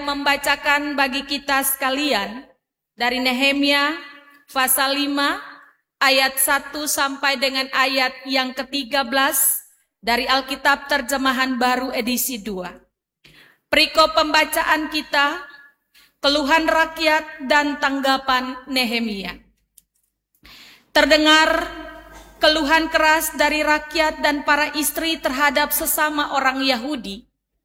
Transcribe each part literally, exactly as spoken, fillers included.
membacakan bagi kita sekalian dari Nehemia pasal lima ayat satu sampai dengan ayat yang ketiga belas dari Alkitab Terjemahan Baru edisi dua. Perikop pembacaan kita, keluhan rakyat dan tanggapan Nehemia. Terdengar keluhan keras dari rakyat dan para istri terhadap sesama orang Yahudi.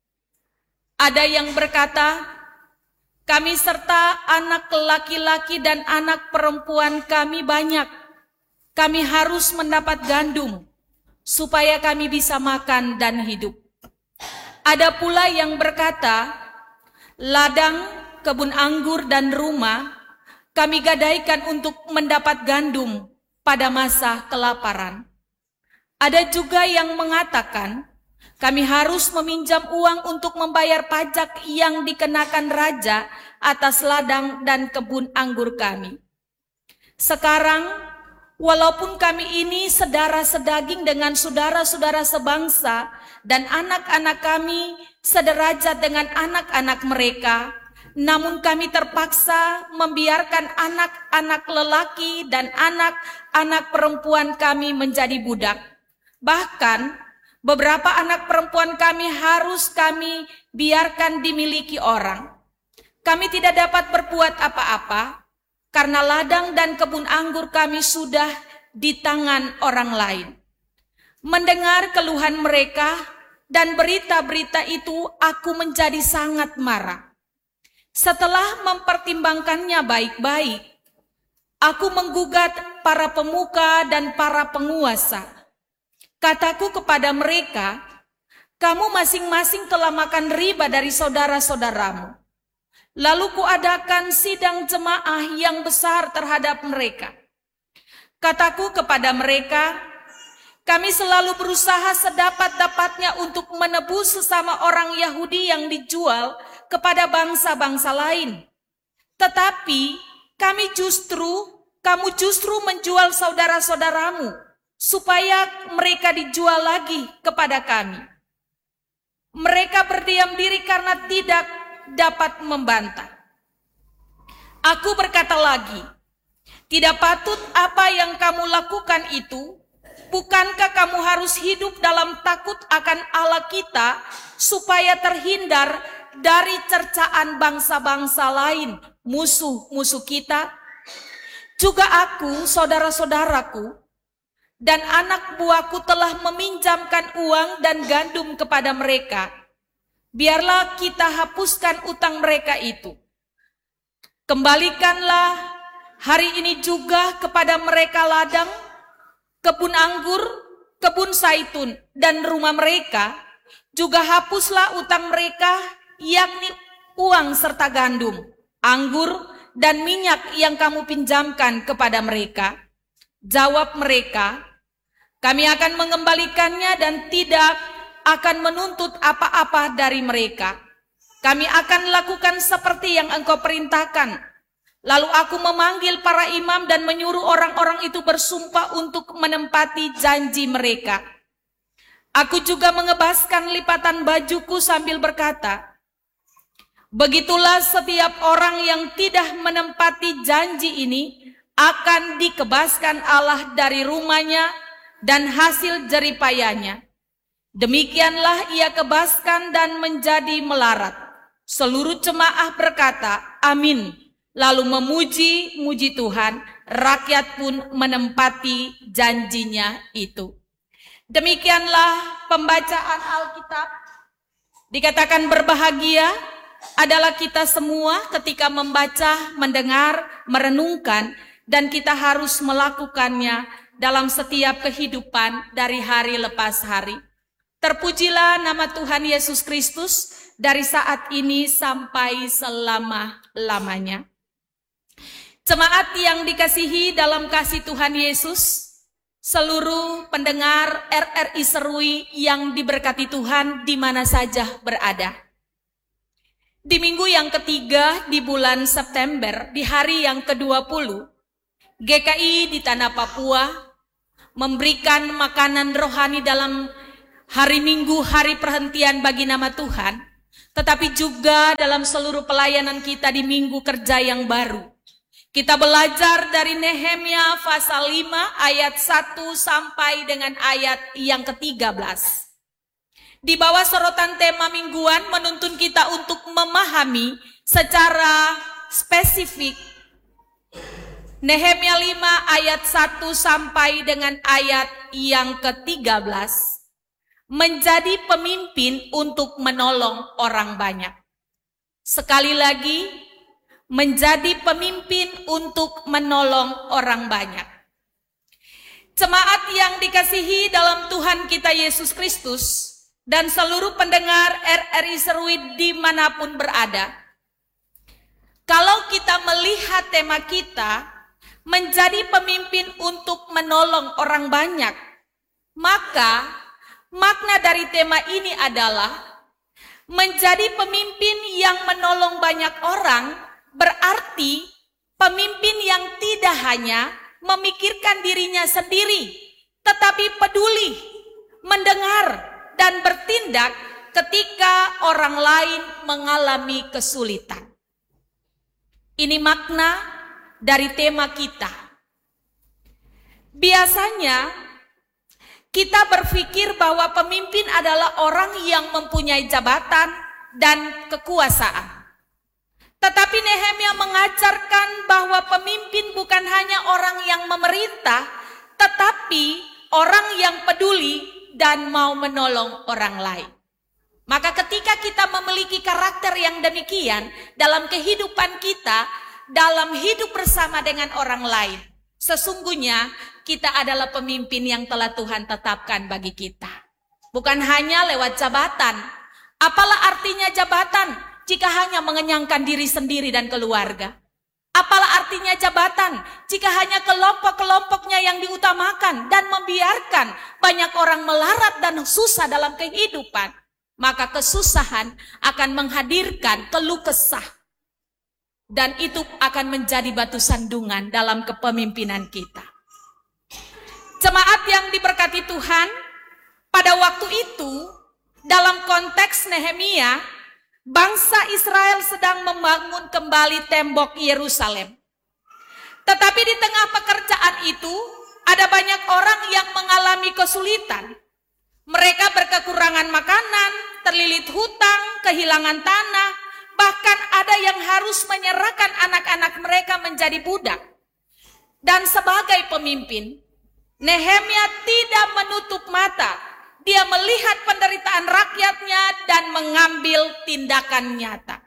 Ada yang berkata, kami serta anak laki-laki dan anak perempuan kami banyak. Kami harus mendapat gandum supaya kami bisa makan dan hidup. Ada pula yang berkata, ladang, kebun anggur dan rumah kami gadaikan untuk mendapat gandum pada masa kelaparan. Ada juga yang mengatakan, kami harus meminjam uang untuk membayar pajak yang dikenakan raja atas ladang dan kebun anggur kami. Sekarang, walaupun kami ini saudara sedaging dengan saudara-saudara sebangsa dan anak-anak kami sederajat dengan anak-anak mereka, namun kami terpaksa membiarkan anak-anak lelaki dan anak-anak perempuan kami menjadi budak. Bahkan, beberapa anak perempuan kami harus kami biarkan dimiliki orang. Kami tidak dapat berbuat apa-apa karena ladang dan kebun anggur kami sudah di tangan orang lain. Mendengar keluhan mereka dan berita-berita itu, aku menjadi sangat marah. Setelah mempertimbangkannya baik-baik, aku menggugat para pemuka dan para penguasa. Kataku kepada mereka, kamu masing-masing telah makan riba dari saudara-saudaramu. Lalu kuadakan sidang jemaah yang besar terhadap mereka. Kataku kepada mereka, kami selalu berusaha sedapat-dapatnya untuk menebus sesama orang Yahudi yang dijual kepada bangsa-bangsa lain. Tetapi kami justru, kamu justru menjual saudara-saudaramu, supaya mereka dijual lagi kepada kami. Mereka berdiam diri karena tidak dapat membantah. Aku berkata lagi, tidak patut apa yang kamu lakukan itu. Bukankah kamu harus hidup dalam takut akan Allah kita, supaya terhindar dari cercaan bangsa-bangsa lain, musuh-musuh kita? Juga aku, saudara-saudaraku, dan anak buahku telah meminjamkan uang dan gandum kepada mereka. Biarlah kita hapuskan utang mereka itu. Kembalikanlah hari ini juga kepada mereka ladang, kebun anggur, kebun zaitun, dan rumah mereka. Juga hapuslah utang mereka, yakni uang serta gandum, anggur, dan minyak yang kamu pinjamkan kepada mereka. Jawab mereka, kami akan mengembalikannya dan tidak akan menuntut apa-apa dari mereka. Kami akan lakukan seperti yang engkau perintahkan. Lalu aku memanggil para imam dan menyuruh orang-orang itu bersumpah untuk menempati janji mereka. Aku juga mengebaskan lipatan bajuku sambil berkata, begitulah setiap orang yang tidak menempati janji ini akan dikebaskan Allah dari rumahnya dan hasil jeripayanya. Demikianlah ia kebaskan dan menjadi melarat. Seluruh jemaah berkata, amin. Lalu memuji-muji Tuhan, rakyat pun menempati janjinya itu. Demikianlah pembacaan Alkitab. Dikatakan berbahagia adalah kita semua ketika membaca, mendengar, merenungkan, dan kita harus melakukannya dalam setiap kehidupan dari hari lepas hari. Terpujilah nama Tuhan Yesus Kristus dari saat ini sampai selama-lamanya. Jemaat yang dikasihi dalam kasih Tuhan Yesus, seluruh pendengar R R I Serui yang diberkati Tuhan di mana saja berada. Di minggu yang ketiga di bulan September, di hari yang kedua puluh, G K I di Tanah Papua memberikan makanan rohani dalam hari Minggu, hari perhentian bagi nama Tuhan, tetapi juga dalam seluruh pelayanan kita di minggu kerja yang baru. Kita belajar dari Nehemia pasal lima ayat satu sampai dengan ayat yang ketiga belas. Di bawah sorotan tema mingguan menuntun kita untuk memahami secara spesifik Nehemia lima ayat satu sampai dengan ayat yang ketiga belas. Menjadi pemimpin untuk menolong orang banyak. Sekali lagi, menjadi pemimpin untuk menolong orang banyak. Jemaat yang dikasihi dalam Tuhan kita Yesus Kristus dan seluruh pendengar R R I Serui dimanapun berada. Kalau kita melihat tema kita, menjadi pemimpin untuk menolong orang banyak, maka makna dari tema ini adalah menjadi pemimpin yang menolong banyak orang, berarti pemimpin yang tidak hanya memikirkan dirinya sendiri, tetapi peduli, mendengar, dan bertindak ketika orang lain mengalami kesulitan. Ini makna dari tema kita. Biasanya kita berpikir bahwa pemimpin adalah orang yang mempunyai jabatan dan kekuasaan. Tetapi Nehemia mengajarkan bahwa pemimpin bukan hanya orang yang memerintah, tetapi orang yang peduli dan mau menolong orang lain. Maka ketika kita memiliki karakter yang demikian dalam kehidupan kita, dalam hidup bersama dengan orang lain, sesungguhnya kita adalah pemimpin yang telah Tuhan tetapkan bagi kita. Bukan hanya lewat jabatan. Apalah artinya jabatan jika hanya mengenyangkan diri sendiri dan keluarga? Apalah artinya jabatan jika hanya kelompok-kelompoknya yang diutamakan dan membiarkan banyak orang melarat dan susah dalam kehidupan? Maka kesusahan akan menghadirkan keluh kesah. Dan itu akan menjadi batu sandungan dalam kepemimpinan kita. Jemaat yang diberkati Tuhan, pada waktu itu dalam konteks Nehemia, bangsa Israel sedang membangun kembali tembok Yerusalem. Tetapi di tengah pekerjaan itu, ada banyak orang yang mengalami kesulitan. Mereka berkekurangan makanan, terlilit hutang, kehilangan tanah, bahkan ada yang harus menyerahkan anak-anak mereka menjadi budak. Dan sebagai pemimpin, Nehemia tidak menutup mata. Dia melihat penderitaan rakyatnya dan mengambil tindakan nyata.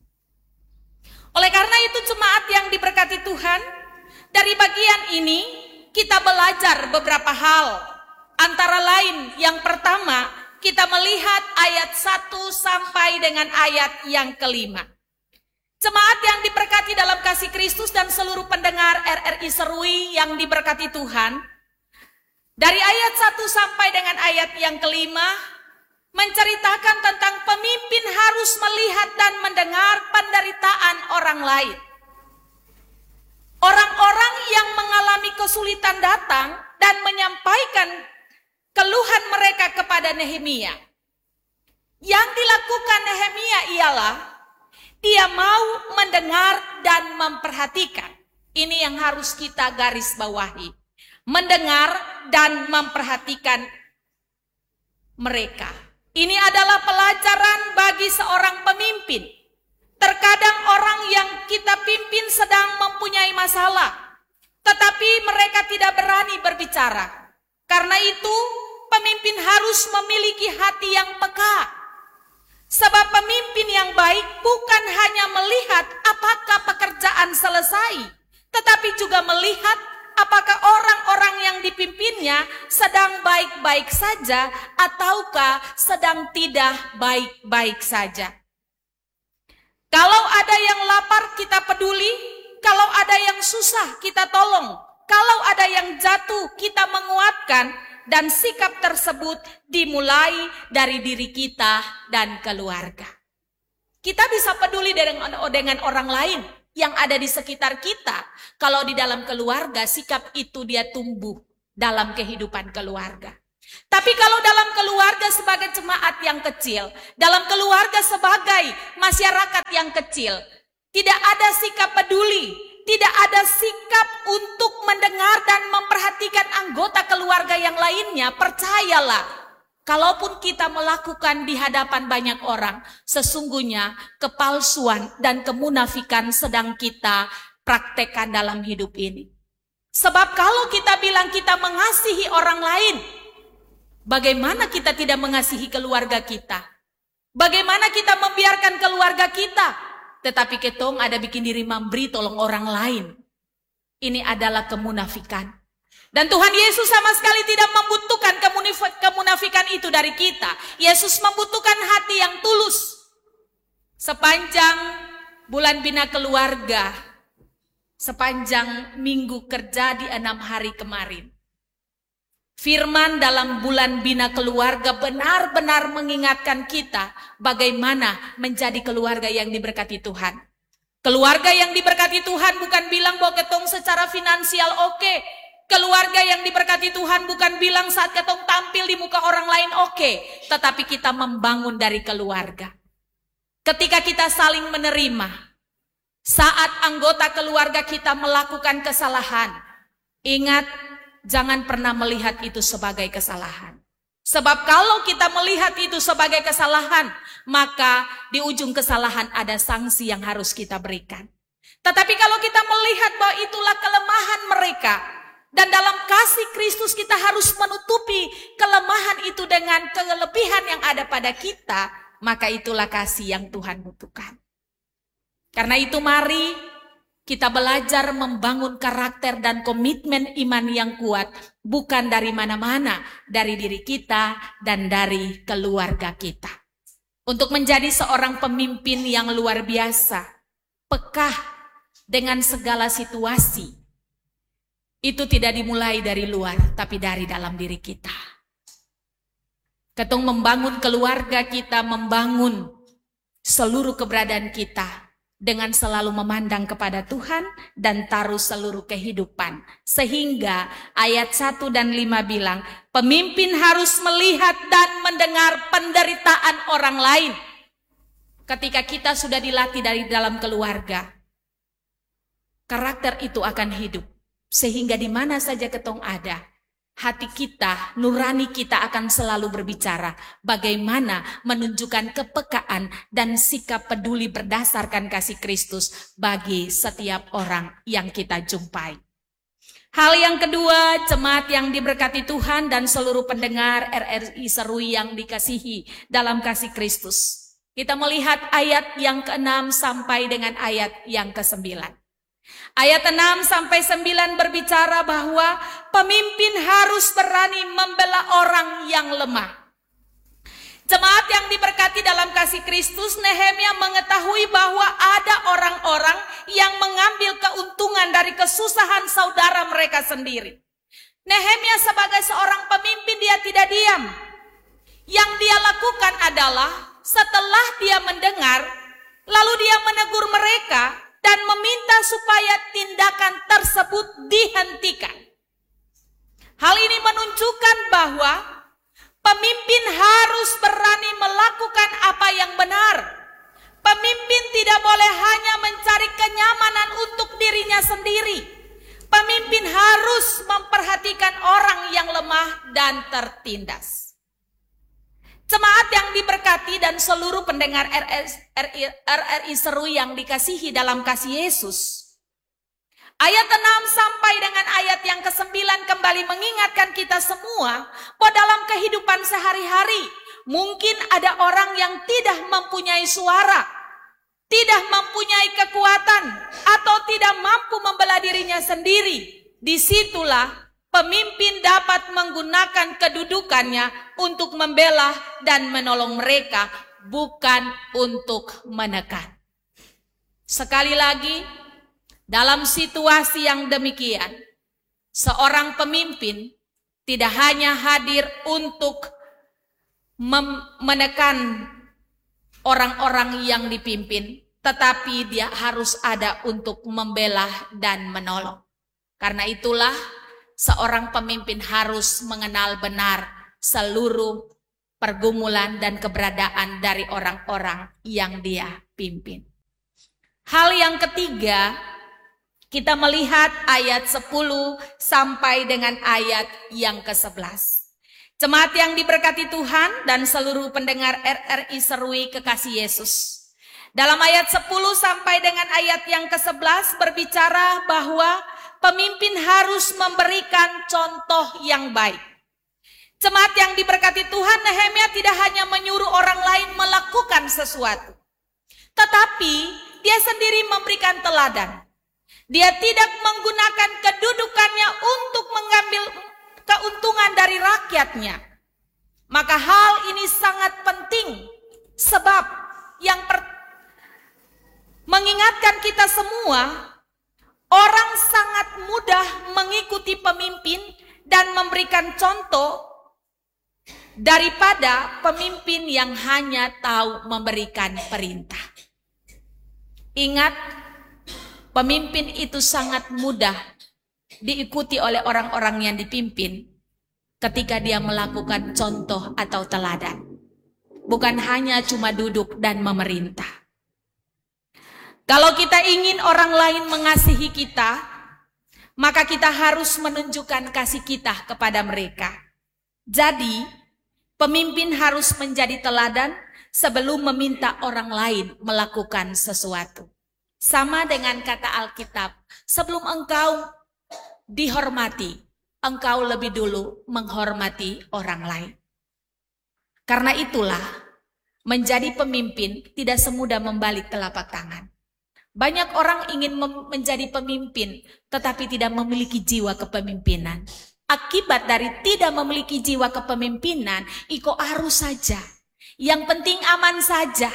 Oleh karena itu jemaat yang diberkati Tuhan, dari bagian ini kita belajar beberapa hal. Antara lain yang pertama, kita melihat ayat satu sampai dengan ayat yang kelima. Jemaat yang diberkati dalam kasih Kristus dan seluruh pendengar R R I Serui yang diberkati Tuhan, dari ayat satu sampai dengan ayat yang kelima, menceritakan tentang pemimpin harus melihat dan mendengar penderitaan orang lain. Orang-orang yang mengalami kesulitan datang dan menyampaikan keluhan mereka kepada Nehemia. Yang dilakukan Nehemia ialah dia mau mendengar dan memperhatikan. Ini yang harus kita garis bawahi. Mendengar dan memperhatikan mereka. Ini adalah pelajaran bagi seorang pemimpin. Terkadang orang yang kita pimpin sedang mempunyai masalah, tetapi mereka tidak berani berbicara. Karena itu, pemimpin harus memiliki hati yang peka. Sebab pemimpin yang baik bukan hanya melihat apakah pekerjaan selesai, tetapi juga melihat apakah orang-orang yang dipimpinnya sedang baik-baik saja ataukah sedang tidak baik-baik saja. Kalau ada yang lapar kita peduli, kalau ada yang susah kita tolong, kalau ada yang jatuh kita menguatkan, dan sikap tersebut dimulai dari diri kita dan keluarga. Kita bisa peduli dengan, dengan orang lain yang ada di sekitar kita. Kalau di dalam keluarga sikap itu dia tumbuh dalam kehidupan keluarga. Tapi kalau dalam keluarga sebagai jemaat yang kecil, dalam keluarga sebagai masyarakat yang kecil, tidak ada sikap peduli, tidak ada sikap untuk mendengar dan memperhatikan anggota keluarga yang lainnya, percayalah, kalaupun kita melakukan di hadapan banyak orang, sesungguhnya kepalsuan dan kemunafikan sedang kita praktekkan dalam hidup ini. Sebab kalau kita bilang kita mengasihi orang lain, bagaimana kita tidak mengasihi keluarga kita? Bagaimana kita membiarkan keluarga kita? Tetapi ketong ada bikin diri memberi tolong orang lain. Ini adalah kemunafikan. Dan Tuhan Yesus sama sekali tidak membutuhkan kemunafikan itu dari kita. Yesus membutuhkan hati yang tulus. Sepanjang bulan bina keluarga, sepanjang minggu kerja di enam hari kemarin, firman dalam bulan bina keluarga benar-benar mengingatkan kita bagaimana menjadi keluarga yang diberkati Tuhan. Keluarga yang diberkati Tuhan bukan bilang bahwa ketong secara finansial oke. Keluarga yang diberkati Tuhan bukan bilang saat ketong tampil di muka orang lain oke. Tetapi kita membangun dari keluarga. Ketika kita saling menerima, saat anggota keluarga kita melakukan kesalahan, ingat, jangan pernah melihat itu sebagai kesalahan. Sebab kalau kita melihat itu sebagai kesalahan, maka di ujung kesalahan ada sanksi yang harus kita berikan. Tetapi kalau kita melihat bahwa itulah kelemahan mereka, dan dalam kasih Kristus kita harus menutupi kelemahan itu dengan kelebihan yang ada pada kita, maka itulah kasih yang Tuhan butuhkan. Karena itu mari kita belajar membangun karakter dan komitmen iman yang kuat, bukan dari mana-mana, dari diri kita dan dari keluarga kita. Untuk menjadi seorang pemimpin yang luar biasa, peka dengan segala situasi, itu tidak dimulai dari luar, tapi dari dalam diri kita. Ketong membangun keluarga kita, membangun seluruh keberadaan kita, dengan selalu memandang kepada Tuhan dan taruh seluruh kehidupan. Sehingga ayat satu dan lima bilang, pemimpin harus melihat dan mendengar penderitaan orang lain. Ketika kita sudah dilatih dari dalam keluarga, karakter itu akan hidup. Sehingga di mana saja ketong ada, hati kita, nurani kita akan selalu berbicara bagaimana menunjukkan kepekaan dan sikap peduli berdasarkan kasih Kristus bagi setiap orang yang kita jumpai. Hal yang kedua, jemaat yang diberkati Tuhan dan seluruh pendengar R R I Serui yang dikasihi dalam kasih Kristus. Kita melihat ayat yang keenam sampai dengan ayat yang kesembilan. Ayat enam sampai sembilan berbicara bahwa pemimpin harus berani membela orang yang lemah. Jemaat yang diberkati dalam kasih Kristus, Nehemia mengetahui bahwa ada orang-orang yang mengambil keuntungan dari kesusahan saudara mereka sendiri. Nehemia sebagai seorang pemimpin, dia tidak diam. Yang dia lakukan adalah setelah dia mendengar, lalu dia menegur mereka dan meminta supaya tindakan tersebut dihentikan. Hal ini menunjukkan bahwa pemimpin harus berani melakukan apa yang benar. Pemimpin tidak boleh hanya mencari kenyamanan untuk dirinya sendiri. Pemimpin harus memperhatikan orang yang lemah dan tertindas. Jemaat yang diberkati dan seluruh pendengar R R I Serui yang dikasihi dalam kasih Yesus. Ayat enam sampai dengan ayat yang kesembilan kembali mengingatkan kita semua bahwa dalam kehidupan sehari-hari mungkin ada orang yang tidak mempunyai suara, tidak mempunyai kekuatan, atau tidak mampu membela dirinya sendiri. Disitulah pemimpin dapat menggunakan kedudukannya untuk membela dan menolong mereka, bukan untuk menekan. Sekali lagi, dalam situasi yang demikian, seorang pemimpin tidak hanya hadir untuk menekan orang-orang yang dipimpin, tetapi dia harus ada untuk membela dan menolong. Karena itulah, seorang pemimpin harus mengenal benar seluruh pergumulan dan keberadaan dari orang-orang yang dia pimpin. Hal yang ketiga, kita melihat ayat sepuluh sampai dengan ayat yang kesebelas. Jemaat yang diberkati Tuhan dan seluruh pendengar R R I Serui Kekasih Yesus. Dalam ayat sepuluh sampai dengan ayat yang kesebelas berbicara bahwa pemimpin harus memberikan contoh yang baik. Jemaat yang diberkati Tuhan, Nehemia tidak hanya menyuruh orang lain melakukan sesuatu, tetapi dia sendiri memberikan teladan. Dia tidak menggunakan kedudukannya untuk mengambil keuntungan dari rakyatnya. Maka hal ini sangat penting, sebab yang per, mengingatkan kita semua, orang sangat mudah mengikuti pemimpin dan memberikan contoh daripada pemimpin yang hanya tahu memberikan perintah. Ingat, pemimpin itu sangat mudah diikuti oleh orang-orang yang dipimpin ketika dia melakukan contoh atau teladan. Bukan hanya cuma duduk dan memerintah. Kalau kita ingin orang lain mengasihi kita, maka kita harus menunjukkan kasih kita kepada mereka. Jadi, pemimpin harus menjadi teladan sebelum meminta orang lain melakukan sesuatu. Sama dengan kata Alkitab, sebelum engkau dihormati, engkau lebih dulu menghormati orang lain. Karena itulah, menjadi pemimpin tidak semudah membalik telapak tangan. Banyak orang ingin menjadi pemimpin, tetapi tidak memiliki jiwa kepemimpinan. Akibat dari tidak memiliki jiwa kepemimpinan, iko arus saja. Yang penting aman saja.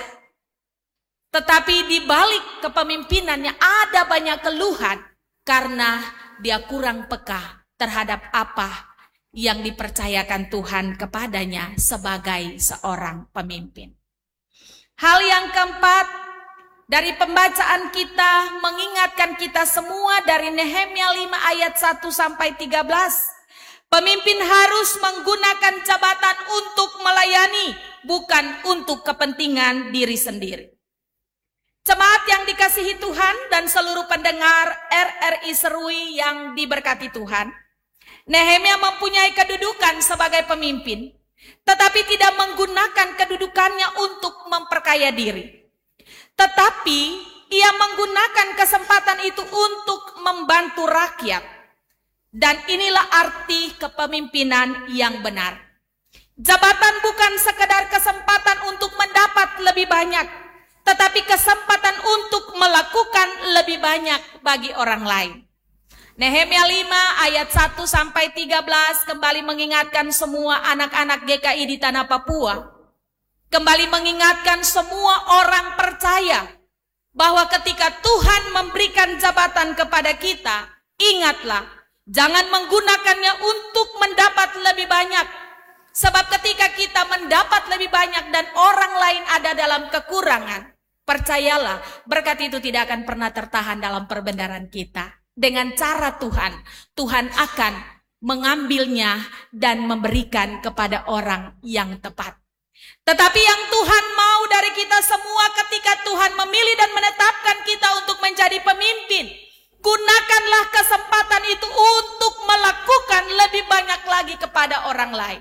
Tetapi di balik kepemimpinannya ada banyak keluhan karena dia kurang peka terhadap apa yang dipercayakan Tuhan kepadanya sebagai seorang pemimpin. Hal yang keempat dari pembacaan kita mengingatkan kita semua dari Nehemia lima ayat satu sampai tiga belas. Pemimpin harus menggunakan jabatan untuk melayani, bukan untuk kepentingan diri sendiri. Jemaat yang dikasihi Tuhan dan seluruh pendengar R R I Serui yang diberkati Tuhan, Nehemia mempunyai kedudukan sebagai pemimpin, tetapi tidak menggunakan kedudukannya untuk memperkaya diri. Tetapi ia menggunakan kesempatan itu untuk membantu rakyat. Dan inilah arti kepemimpinan yang benar. Jabatan bukan sekedar kesempatan untuk mendapat lebih banyak, tetapi kesempatan untuk melakukan lebih banyak bagi orang lain. Nehemia lima ayat satu sampai tiga belas kembali mengingatkan semua anak-anak G K I di tanah Papua. Kembali mengingatkan semua orang percaya bahwa ketika Tuhan memberikan jabatan kepada kita, ingatlah, jangan menggunakannya untuk mendapat lebih banyak. Sebab ketika kita mendapat lebih banyak dan orang lain ada dalam kekurangan, percayalah, berkat itu tidak akan pernah tertahan dalam perbendaharaan kita. Dengan cara Tuhan, Tuhan akan mengambilnya dan memberikan kepada orang yang tepat. Tetapi yang Tuhan mau dari kita semua ketika Tuhan memilih dan menetapkan kita untuk menjadi pemimpin, gunakanlah kesempatan itu untuk melakukan lebih banyak lagi kepada orang lain.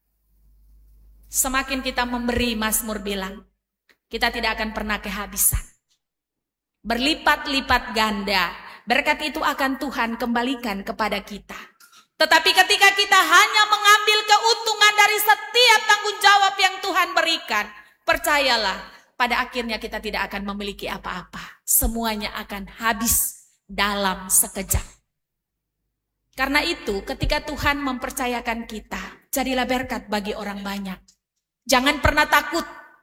Semakin kita memberi, Mazmur bilang, kita tidak akan pernah kehabisan. Berlipat-lipat ganda, berkat itu akan Tuhan kembalikan kepada kita. Tetapi ketika kita hanya mengambil keuntungan dari setiap tanggung jawab yang Tuhan berikan, percayalah, pada akhirnya kita tidak akan memiliki apa-apa. Semuanya akan habis dalam sekejap. Karena itu, ketika Tuhan mempercayakan kita, jadilah berkat bagi orang banyak. Jangan pernah takut.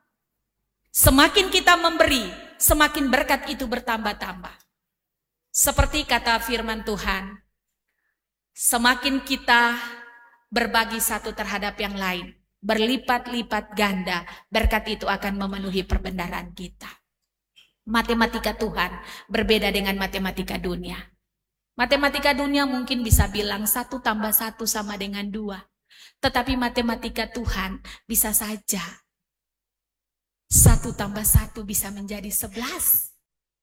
Semakin kita memberi, semakin berkat itu bertambah-tambah. Seperti kata firman Tuhan, semakin kita berbagi satu terhadap yang lain, berlipat-lipat ganda, berkat itu akan memenuhi perbendaharaan kita. Matematika Tuhan berbeda dengan matematika dunia. Matematika dunia mungkin bisa bilang satu tambah satu sama dengan dua. Tetapi matematika Tuhan bisa saja satu tambah satu bisa menjadi sebelas.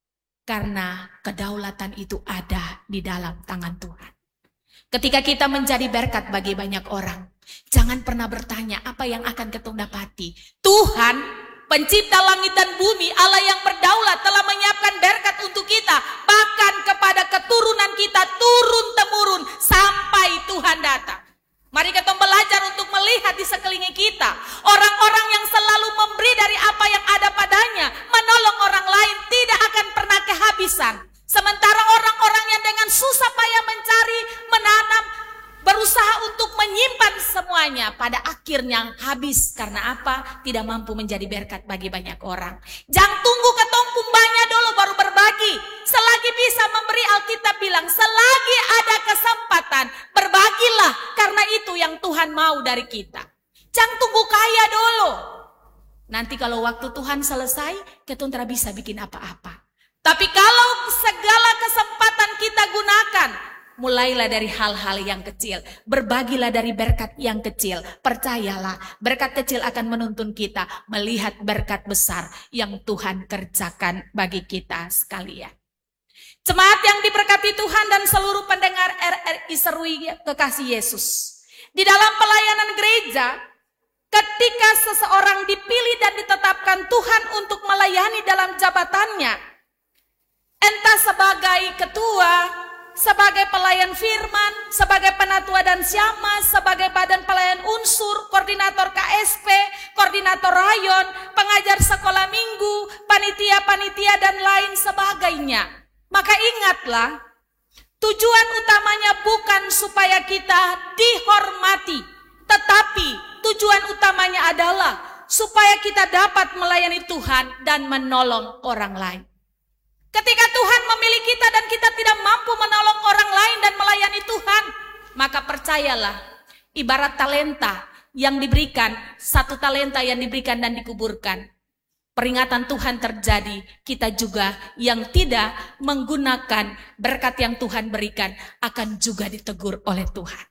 Karena kedaulatan itu ada di dalam tangan Tuhan. Ketika kita menjadi berkat bagi banyak orang, jangan pernah bertanya apa yang akan ketong dapati. Tuhan, pencipta langit dan bumi, Allah yang berdaulat telah menyiapkan berkat untuk kita. Bahkan kepada keturunan kita turun-temurun sampai Tuhan datang. Mari kita belajar untuk melihat di sekeliling kita. Orang-orang yang selalu memberi dari apa yang ada padanya, menolong orang lain, tidak akan pernah kehabisan. Sementara orang-orang yang dengan susah payah mencari, menanam, berusaha untuk menyimpan semuanya, pada akhirnya habis. Karena apa? Tidak mampu menjadi berkat bagi banyak orang. Jangan tunggu ketumpung banyak dulu baru berbagi. Selagi bisa memberi, Alkitab bilang, selagi ada kesempatan, berbagilah. Karena itu yang Tuhan mau dari kita. Jangan tunggu kaya dulu. Nanti kalau waktu Tuhan selesai, kita tidak bisa bikin apa-apa. Tapi kalau segala kesempatan kita gunakan, mulailah dari hal-hal yang kecil. Berbagilah dari berkat yang kecil. Percayalah, berkat kecil akan menuntun kita melihat berkat besar yang Tuhan kerjakan bagi kita sekalian. Jemaat yang diberkati Tuhan dan seluruh pendengar R R I Serui kekasih Yesus. Di dalam pelayanan gereja, ketika seseorang dipilih dan ditetapkan Tuhan untuk melayani dalam jabatannya, entah sebagai ketua, sebagai pelayan firman, sebagai penatua dan syama, sebagai badan pelayan unsur, koordinator K S P, koordinator rayon, pengajar sekolah minggu, panitia-panitia dan lain sebagainya. Maka ingatlah, tujuan utamanya bukan supaya kita dihormati, tetapi tujuan utamanya adalah supaya kita dapat melayani Tuhan dan menolong orang lain. Ketika Tuhan memilih kita dan kita tidak mampu menolong orang lain dan melayani Tuhan, maka percayalah, ibarat talenta yang diberikan, satu talenta yang diberikan dan dikuburkan. Peringatan Tuhan terjadi, kita juga yang tidak menggunakan berkat yang Tuhan berikan akan juga ditegur oleh Tuhan.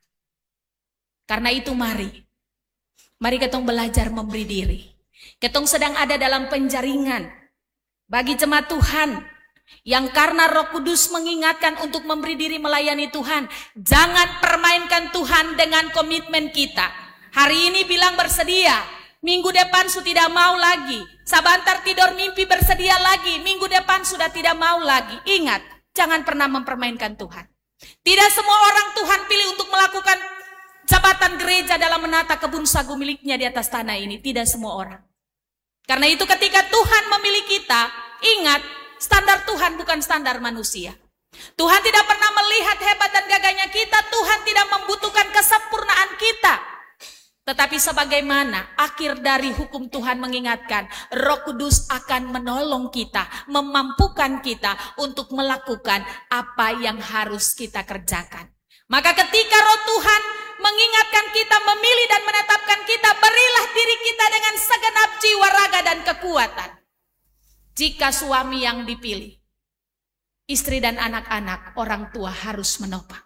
Karena itu mari, mari kita belajar memberi diri. Kita sedang ada dalam penjaringan bagi jemaat Tuhan yang karena Roh Kudus mengingatkan untuk memberi diri melayani Tuhan. Jangan permainkan Tuhan dengan komitmen kita. Hari ini bilang bersedia, minggu depan sudah tidak mau lagi. Sabantar tidur mimpi bersedia lagi, minggu depan sudah tidak mau lagi. Ingat, jangan pernah mempermainkan Tuhan. Tidak semua orang Tuhan pilih untuk melakukan jabatan gereja dalam menata kebun sagu miliknya di atas tanah ini. Tidak semua orang. Karena itu ketika Tuhan memilih kita, ingat, standar Tuhan bukan standar manusia. Tuhan tidak pernah melihat hebat dan gagahnya kita. Tuhan tidak membutuhkan kesempurnaan kita. Tetapi sebagaimana akhir dari hukum Tuhan mengingatkan, Roh Kudus akan menolong kita, memampukan kita untuk melakukan apa yang harus kita kerjakan. Maka ketika Roh Tuhan mengingatkan kita, memilih dan menetapkan kita, berilah diri kita dengan segenap jiwa, raga dan kekuatan. Jika suami yang dipilih, istri dan anak-anak, orang tua harus menopang.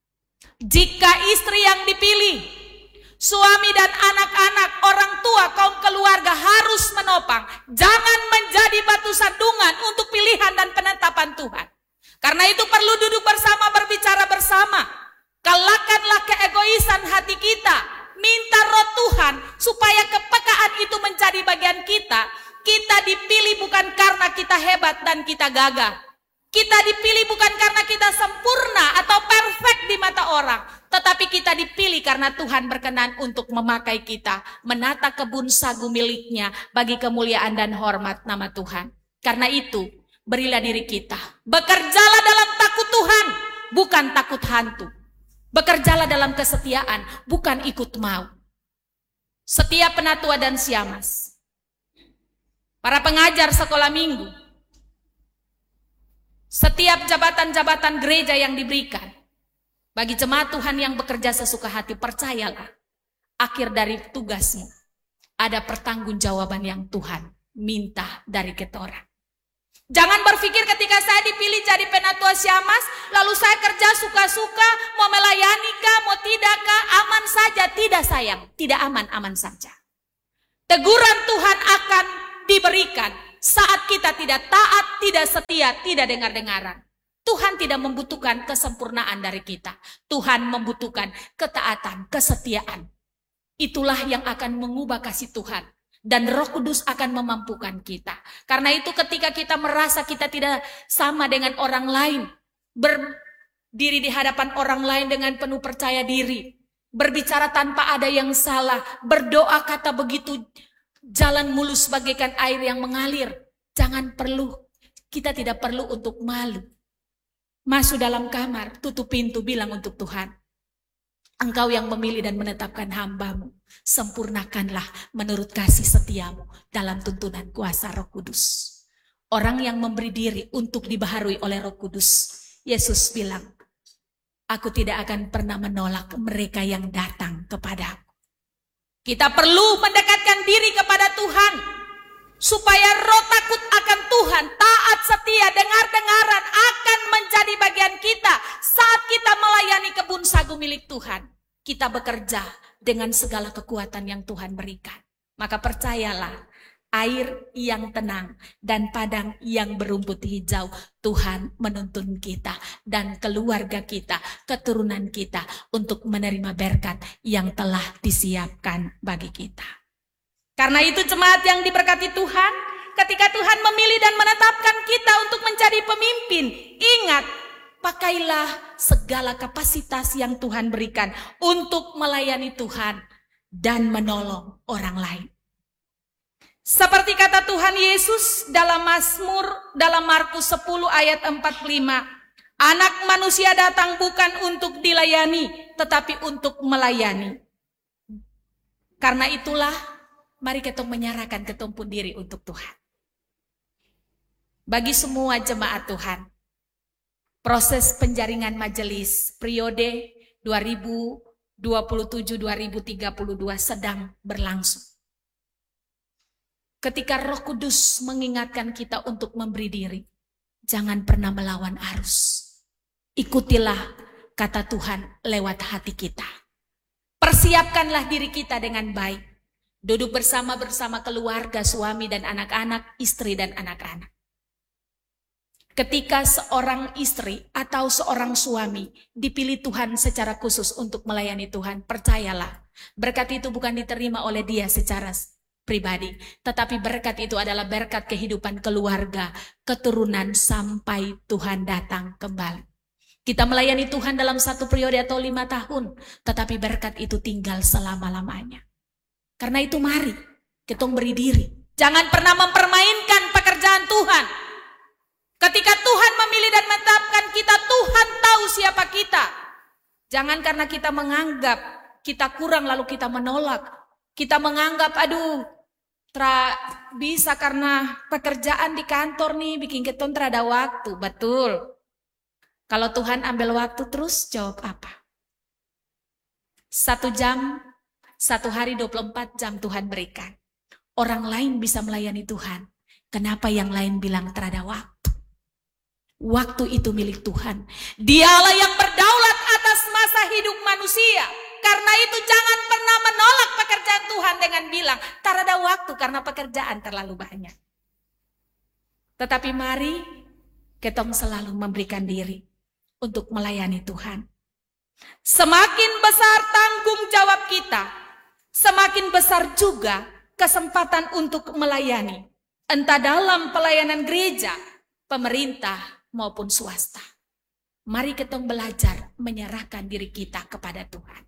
Jika istri yang dipilih, suami dan anak-anak, orang tua, kaum keluarga harus menopang. Jangan menjadi batu sandungan untuk pilihan dan penetapan Tuhan. Karena itu perlu duduk bersama, berbicara bersama. Kalahkanlah keegoisan hati kita. Minta Roh Tuhan supaya kepekaan itu menjadi bagian kita. Kita dipilih bukan karena kita hebat dan kita gagah. Kita dipilih bukan karena kita sempurna atau perfect di mata orang. Tetapi kita dipilih karena Tuhan berkenan untuk memakai kita. Menata kebun sagu miliknya bagi kemuliaan dan hormat nama Tuhan. Karena itu, berilah diri kita. Bekerjalah dalam takut Tuhan, bukan takut hantu. Bekerjalah dalam kesetiaan, bukan ikut mau. Setiap penatua dan syamas, para pengajar sekolah minggu, setiap jabatan-jabatan gereja yang diberikan, bagi jemaat Tuhan yang bekerja sesuka hati, percayalah, akhir dari tugasmu, ada pertanggungjawaban yang Tuhan minta dari kita orang. Jangan berpikir ketika saya dipilih jadi penatua Syamas, lalu saya kerja suka-suka, mau melayani kah, mau tidak kah, aman saja. Tidak sayang, tidak aman, aman saja. Teguran Tuhan akan diberikan saat kita tidak taat, tidak setia, tidak dengar-dengaran. Tuhan tidak membutuhkan kesempurnaan dari kita. Tuhan membutuhkan ketaatan, kesetiaan. Itulah yang akan mengubah kasih Tuhan. Dan Roh Kudus akan memampukan kita. Karena itu ketika kita merasa kita tidak sama dengan orang lain, berdiri di hadapan orang lain dengan penuh percaya diri, berbicara tanpa ada yang salah, berdoa kata begitu, jalan mulus bagaikan air yang mengalir. Jangan perlu, kita tidak perlu untuk malu. Masuk dalam kamar, tutup pintu, bilang untuk Tuhan, Engkau yang memilih dan menetapkan hamba-Mu, sempurnakanlah menurut kasih setiamu dalam tuntunan kuasa Roh Kudus. Orang yang memberi diri untuk dibaharui oleh Roh Kudus, Yesus bilang, aku tidak akan pernah menolak mereka yang datang kepadaku. Kita perlu mendekatkan diri kepada Tuhan, supaya roh takut akan Tuhan, taat setia, dengar-dengaran akan menjadi bagian kita saat kita melayani kebun sagu milik Tuhan. Kita bekerja dengan segala kekuatan yang Tuhan berikan. Maka percayalah, air yang tenang dan padang yang berumput hijau, Tuhan menuntun kita dan keluarga kita, keturunan kita untuk menerima berkat yang telah disiapkan bagi kita. Karena itu jemaat yang diberkati Tuhan, ketika Tuhan memilih dan menetapkan kita untuk menjadi pemimpin, ingat, pakailah segala kapasitas yang Tuhan berikan untuk melayani Tuhan dan menolong orang lain. Seperti kata Tuhan Yesus dalam Mazmur, dalam Markus sepuluh ayat empat puluh lima, Anak manusia datang bukan untuk dilayani, tetapi untuk melayani. Karena itulah, mari kita menyerahkan ketumpun diri untuk Tuhan. Bagi semua jemaat Tuhan, proses penjaringan majelis periode dua ribu dua puluh tujuh dua ribu tiga puluh dua sedang berlangsung. Ketika Roh Kudus mengingatkan kita untuk memberi diri, jangan pernah melawan arus. Ikutilah kata Tuhan lewat hati kita. Persiapkanlah diri kita dengan baik. Duduk bersama-bersama keluarga, suami dan anak-anak, istri dan anak-anak. Ketika seorang istri atau seorang suami dipilih Tuhan secara khusus untuk melayani Tuhan, percayalah, berkat itu bukan diterima oleh dia secara pribadi, tetapi berkat itu adalah berkat kehidupan keluarga, keturunan sampai Tuhan datang kembali. Kita melayani Tuhan dalam satu periode atau lima tahun, tetapi berkat itu tinggal selama-lamanya. Karena itu mari kita beri diri. Jangan pernah mempermainkan pekerjaan Tuhan. Ketika Tuhan memilih dan menetapkan kita, Tuhan tahu siapa kita. Jangan karena kita menganggap kita kurang lalu kita menolak. Kita menganggap, aduh, tra bisa karena pekerjaan di kantor nih bikin kita terada waktu. Betul. Kalau Tuhan ambil waktu terus, jawab apa? Satu jam, satu hari dua puluh empat jam Tuhan berikan. Orang lain bisa melayani Tuhan. Kenapa yang lain bilang terada waktu? Waktu itu milik Tuhan. Dialah yang berdaulat atas masa hidup manusia. Karena itu jangan pernah menolak pekerjaan Tuhan dengan bilang, tak ada waktu karena pekerjaan terlalu banyak. Tetapi mari kita selalu memberikan diri untuk melayani Tuhan. Semakin besar tanggung jawab kita, semakin besar juga kesempatan untuk melayani. Entah dalam pelayanan gereja, pemerintah, maupun swasta. Mari kita belajar menyerahkan diri kita kepada Tuhan.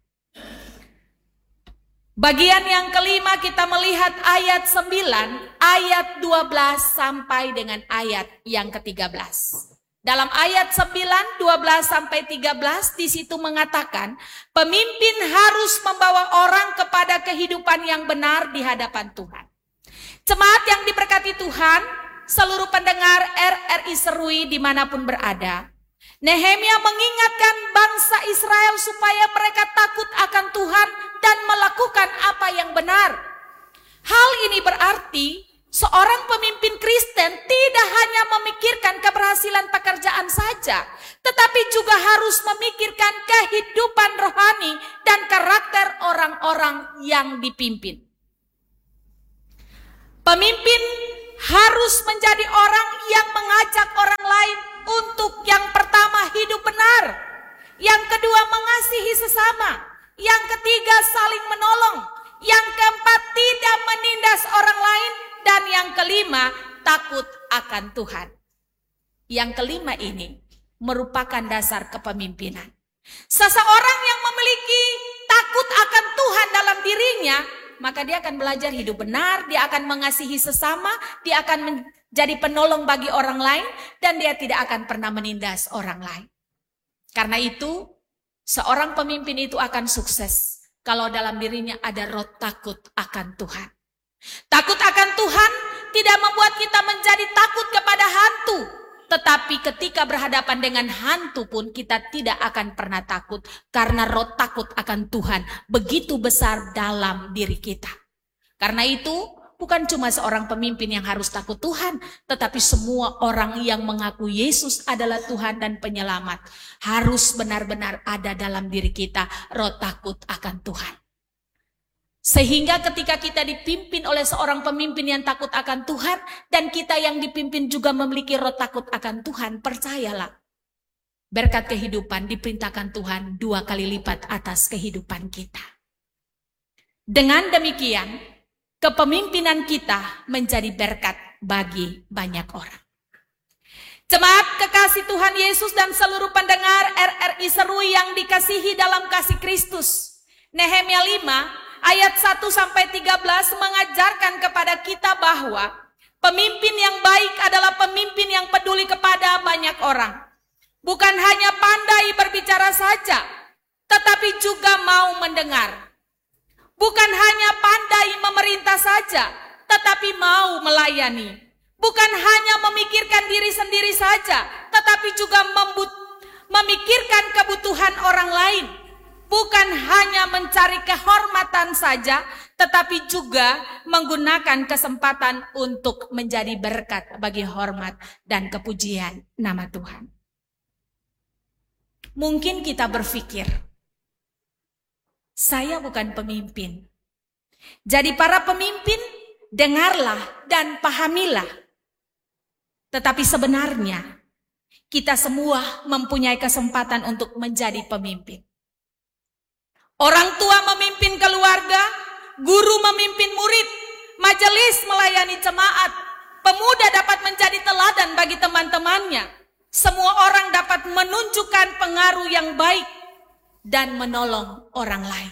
Bagian yang kelima kita melihat ayat sembilan, ayat dua belas sampai dengan ayat yang ke tiga belas. Dalam ayat sembilan, dua belas sampai tiga belas di situ mengatakan, pemimpin harus membawa orang kepada kehidupan yang benar di hadapan Tuhan. Jemaat yang diberkati Tuhan, seluruh pendengar R R I Serui dimanapun berada, Nehemia mengingatkan bangsa Israel supaya mereka takut akan Tuhan dan melakukan apa yang benar. Hal ini berarti Seorang pemimpin Kristen tidak hanya memikirkan keberhasilan pekerjaan saja, tetapi juga harus memikirkan kehidupan rohani dan karakter orang-orang yang dipimpin. Pemimpin harus menjadi orang yang mengajak orang lain untuk yang pertama hidup benar, yang kedua mengasihi sesama, yang ketiga saling menolong, yang keempat tidak menindas orang lain, dan yang kelima takut akan Tuhan. Yang kelima ini merupakan dasar kepemimpinan. Seseorang yang memiliki takut akan Tuhan dalam dirinya, maka dia akan belajar hidup benar, dia akan mengasihi sesama, dia akan menjadi penolong bagi orang lain, dan dia tidak akan pernah menindas orang lain. Karena itu, seorang pemimpin itu akan sukses kalau dalam dirinya ada roh takut akan Tuhan. Takut akan Tuhan tidak membuat kita menjadi takut kepada hantu, tetapi ketika berhadapan dengan hantu pun kita tidak akan pernah takut, karena roh takut akan Tuhan begitu besar dalam diri kita. Karena itu bukan cuma seorang pemimpin yang harus takut Tuhan, tetapi semua orang yang mengaku Yesus adalah Tuhan dan penyelamat harus benar-benar ada dalam diri kita roh takut akan Tuhan. Sehingga ketika kita dipimpin oleh seorang pemimpin yang takut akan Tuhan, dan kita yang dipimpin juga memiliki roh takut akan Tuhan, percayalah, berkat kehidupan diperintahkan Tuhan dua kali lipat atas kehidupan kita. Dengan demikian, kepemimpinan kita menjadi berkat bagi banyak orang. Jemaat kekasih Tuhan Yesus dan seluruh pendengar R R I Serui yang dikasihi dalam kasih Kristus, Nehemia lima ayat satu sampai tiga belas mengajarkan kepada kita bahwa pemimpin yang baik adalah pemimpin yang peduli kepada banyak orang. Bukan hanya pandai berbicara saja, tetapi juga mau mendengar. Bukan hanya pandai memerintah saja, tetapi mau melayani. Bukan hanya memikirkan diri sendiri saja, tetapi juga memikirkan kebutuhan orang lain. Bukan hanya mencari kehormatan saja, tetapi juga menggunakan kesempatan untuk menjadi berkat bagi hormat dan kepujian nama Tuhan. Mungkin kita berpikir, saya bukan pemimpin. Jadi para pemimpin, dengarlah dan pahamilah. Tetapi sebenarnya, kita semua mempunyai kesempatan untuk menjadi pemimpin. Orang tua memimpin keluarga, guru memimpin murid, majelis melayani jemaat, pemuda dapat menjadi teladan bagi teman-temannya. Semua orang dapat menunjukkan pengaruh yang baik dan menolong orang lain.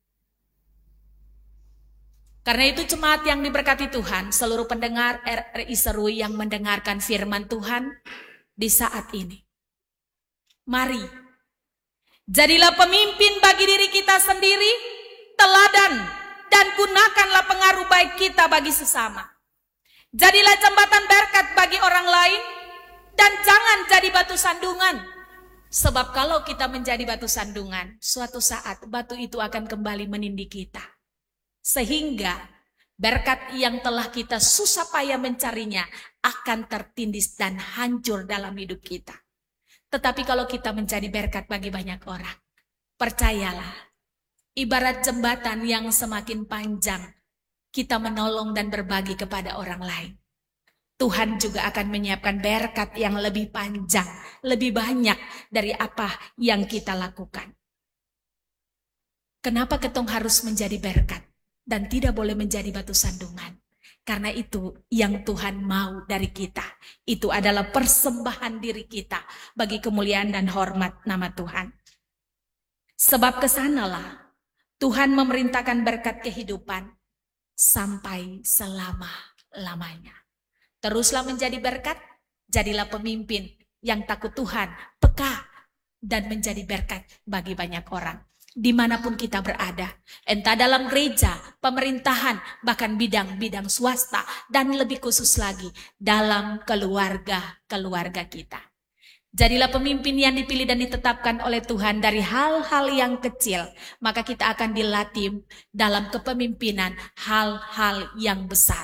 Karena itu jemaat yang diberkati Tuhan, seluruh pendengar R R I Serui yang mendengarkan firman Tuhan di saat ini. Mari, jadilah pemimpin bagi diri kita sendiri, teladan, dan gunakanlah pengaruh baik kita bagi sesama. Jadilah jembatan berkat bagi orang lain, dan jangan jadi batu sandungan. Sebab kalau kita menjadi batu sandungan, suatu saat batu itu akan kembali menindih kita. Sehingga berkat yang telah kita susah payah mencarinya akan tertindis dan hancur dalam hidup kita. Tetapi kalau kita menjadi berkat bagi banyak orang, percayalah, ibarat jembatan yang semakin panjang, kita menolong dan berbagi kepada orang lain. Tuhan juga akan menyiapkan berkat yang lebih panjang, lebih banyak dari apa yang kita lakukan. Kenapa ketong harus menjadi berkat dan tidak boleh menjadi batu sandungan? Karena itu yang Tuhan mau dari kita. Itu adalah persembahan diri kita bagi kemuliaan dan hormat nama Tuhan. Sebab kesanalah Tuhan memerintahkan berkat kehidupan sampai selama-lamanya. Teruslah menjadi berkat, jadilah pemimpin yang takut Tuhan, peka, dan menjadi berkat bagi banyak orang. Dimanapun kita berada, entah dalam gereja, pemerintahan, bahkan bidang-bidang swasta, dan lebih khusus lagi dalam keluarga-keluarga kita. Jadilah pemimpin yang dipilih dan ditetapkan oleh Tuhan dari hal-hal yang kecil, maka kita akan dilatih dalam kepemimpinan hal-hal yang besar.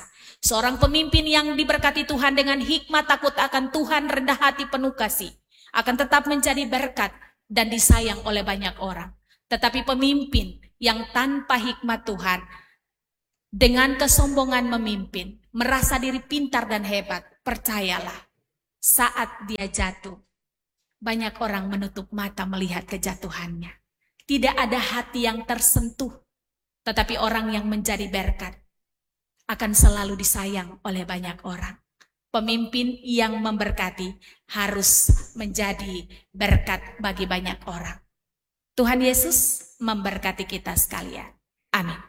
Seorang pemimpin yang diberkati Tuhan dengan hikmat takut akan Tuhan, rendah hati, penuh kasih, akan tetap menjadi berkat dan disayang oleh banyak orang. Tetapi pemimpin yang tanpa hikmat Tuhan, dengan kesombongan memimpin, merasa diri pintar dan hebat, percayalah, saat dia jatuh, banyak orang menutup mata melihat kejatuhannya. Tidak ada hati yang tersentuh, tetapi orang yang menjadi berkat akan selalu disayang oleh banyak orang. Pemimpin yang memberkati harus menjadi berkat bagi banyak orang. Tuhan Yesus memberkati kita sekalian. Amin.